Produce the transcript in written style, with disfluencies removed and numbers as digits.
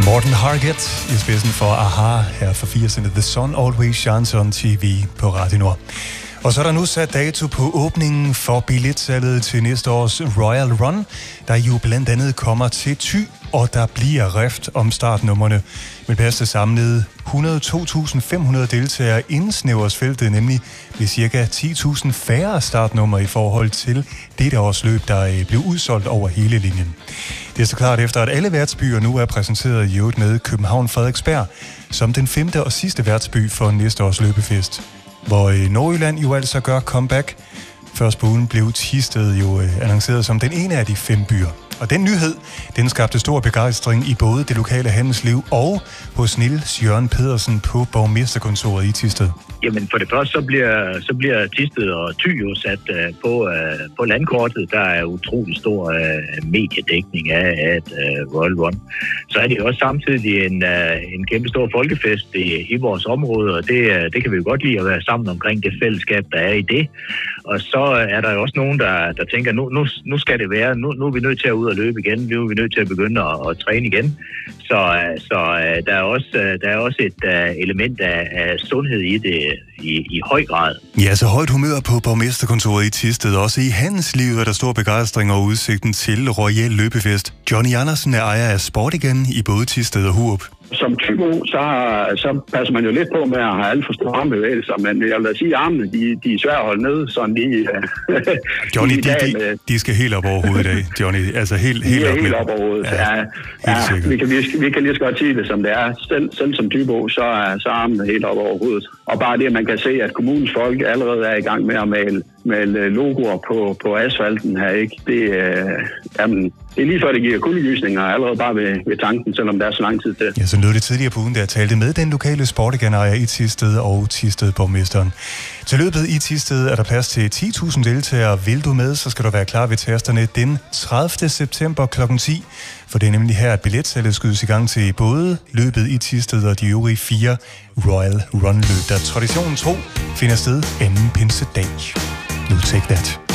Morten Harket i spidsen for AHA her for 80'erne. The Sun Always Shines on TV på Radio Nord. Og så er der nu sat dato på åbningen for billetsalget til næste års Royal Run, der jo blandt andet kommer til Thy, og der bliver rift om startnummerne. Med plads til samlet 102.500 deltagere indsnævres feltet, nemlig ved ca. 10.000 færre startnumre i forhold til dette års løb, der blev udsolgt over hele linjen. Det er så klart efter, at alle værtsbyer nu er præsenteret i øvrigt med København-Frederiksberg som den 5. og sidste værtsby for næste års løbefest, hvor Nordjylland jo altså gør comeback. Først på ugen blev Thisted jo annonceret som den ene af de 5 byer. Og den nyhed, den skabte stor begejstring i både det lokale handelsliv og hos Niels Jørgen Pedersen på borgmesterkontoret i Thisted. Jamen for det første, så bliver Thisted og Thy jo sat på landkortet. Der er utrolig stor mediedækning af et Royal Run. Så er det også samtidig en kæmpe stor folkefest i vores område, og det kan vi jo godt lide at være sammen omkring det fællesskab, der er i det. Og så er der jo også nogen, der tænker, nu skal det være, nu er vi nødt til at ud og løbe igen, nu er vi nødt til at begynde at træne igen. Så der er også et element af sundhed i det i høj grad. Ja, så højt humør på borgmesterkontoret i Thisted. Også i handelslivet er der stor begejstring over udsigten til Royal Løbefest. Johnny Andersen er ejer af Sport igen i både Thisted og Hurup. Som typo, så passer man jo lidt på med at have alt for store armbevægelser, men jeg vil da sige, at armene, de er svære at holde nede, sådan lige... Johnny, de skal helt op over hovedet i dag, Johnny. Altså helt op over hovedet, ja. Vi kan lige så godt sige det, som det er. Selv som typo, så er armene helt op over hovedet. Og bare det, at man kan se, at kommunens folk allerede er i gang med at male logoer på asfalten her, ikke? Det er lige før, det giver kuldegysninger allerede bare ved tanken, selvom der er så lang tid til. Ja, så lød det tidligere på ugen, da jeg talte med den lokale sportiganejer i Thisted og Thisted-borgmesteren. Til løbet i Thisted er der plads til 10.000 deltagere. Vil du med, så skal du være klar ved tasterne den 30. september kl. 10. For det er nemlig her, at billetsalget skydes i gang til både løbet i Thisted og de øvrige 4 Royal Run-løb, der traditionen tro finder sted anden pinsedag. Nu take that.